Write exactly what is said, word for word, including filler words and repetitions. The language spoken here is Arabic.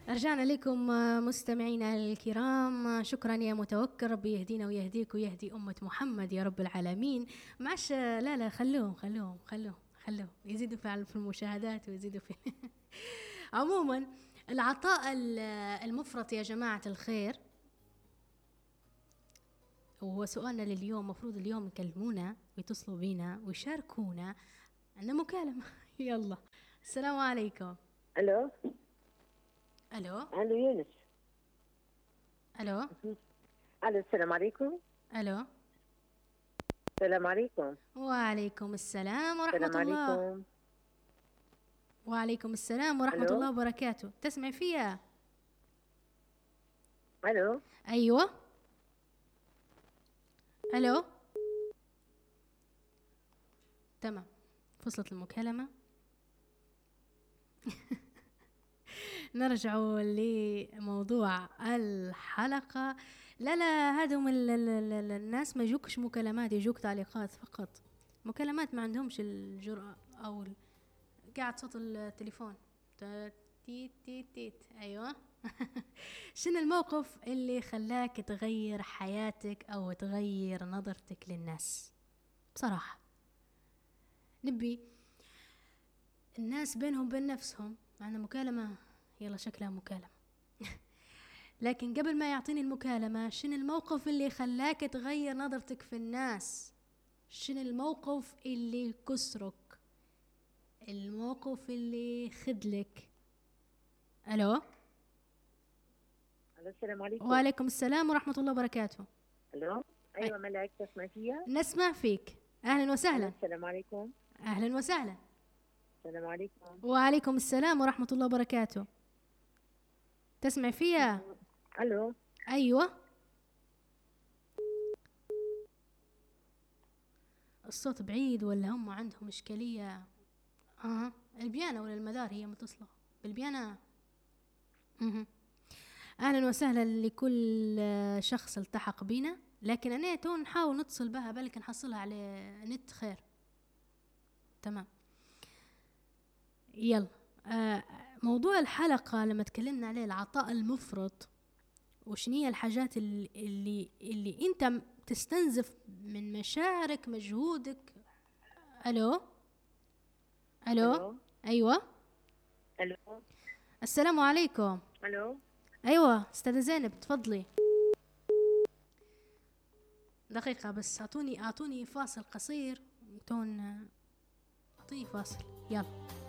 رجعنا لكم مستمعينا الكرام. شكرا يا متوكل، ربي يهدينا ويهديك ويهدي أمة محمد يا رب العالمين. معش لا لا خلوهم خلوهم خلوهم خلوهم يزيدوا في في المشاهدات ويزيدوا في عموما العطاء المفرط يا جماعة الخير هو سؤالنا لليوم. مفروض اليوم يكلمونا ويتصلوا بينا ويشاركونا. عندنا مكالمة. يلا السلام عليكم. الو الو الو يونس. الو الو السلام عليكم. الو السلام عليكم. وعليكم السلام ورحمة السلام الله. عليكم. وعليكم السلام ورحمة ألو؟ الله وبركاته. تسمع فيها؟ الو أيوة. ألو تمام، فصلت المكالمة. نرجع لموضوع الحلقة. لا لا هذم ال- ال- ال- الناس ما يجوكش مكالمات، يجوك تعليقات فقط. مكالمات ما عندهمش الجرأة أو ال- قاعد صوت التليفون تا- تيت تيت تيت. أيوة. شنو الموقف اللي خلاك تغير حياتك أو تغير نظرتك للناس؟ بصراحة نبي الناس بينهم بين نفسهم. معنا مكالمة، يلا شكلها مكالمة. لكن قبل ما يعطيني المكالمة، شنو الموقف اللي خلاك تغير نظرتك في الناس؟ شنو الموقف اللي كسرك؟ الموقف اللي خدلك؟ ألو. الو السلام عليكم. وعليكم السلام ورحمة الله وبركاته. الو ايوه ملاك تسمع فيها؟ نسمع فيك. أهلا وسهلا. السلام عليكم. أهلا وسهلا. السلام عليكم. وعليكم السلام ورحمة الله وبركاته. تسمع فيها؟ الو أيوة. الصوت بعيد ولا هم عندهم إشكالية؟ أها البيانة ولا المدار هي متصلة بالبيانة. أها. أهلا وسهلا لكل شخص التحق بنا، لكن أنا تو نحاول نتصل بها بلكن نحصلها على نت خير. تمام يلا. آه موضوع الحلقة لما تكلمنا عليه العطاء المفرط، وشنية الحاجات اللي, اللي, اللي انت تستنزف من مشاعرك مجهودك. ألو ألو, ألو؟ أيوة. الو السلام عليكم. الو أيوة أستاذة زينب تفضلي. دقيقة بس، أعطوني أعطوني فاصل قصير. تون أعطيني فاصل يلا.